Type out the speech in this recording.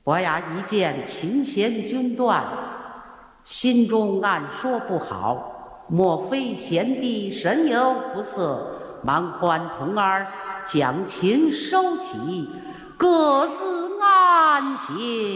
我呀一见琴弦君断，心中暗说不好，莫非贤弟神有不测？忙唤童儿将琴收起，各自安歇。